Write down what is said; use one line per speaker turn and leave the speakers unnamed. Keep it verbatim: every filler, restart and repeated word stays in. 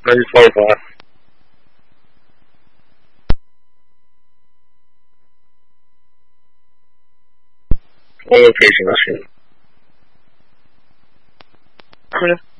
那就说一说啊。我有可以行行。
是。